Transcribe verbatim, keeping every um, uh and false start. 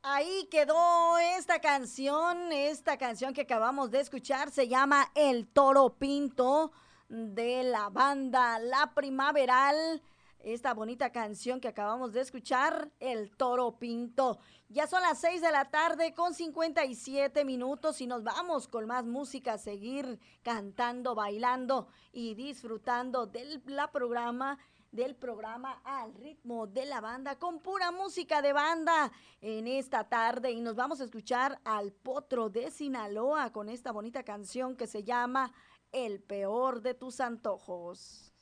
Ahí quedó esta canción, esta canción que acabamos de escuchar se llama El Toro Pinto de la banda La Primaveral. Esta bonita canción que acabamos de escuchar, El Toro Pinto. Ya son las seis de la tarde con cincuenta y siete minutos y nos vamos con más música a seguir cantando, bailando y disfrutando del la programa del programa al ritmo de la banda con pura música de banda en esta tarde y nos vamos a escuchar al Potro de Sinaloa con esta bonita canción que se llama El peor de tus antojos.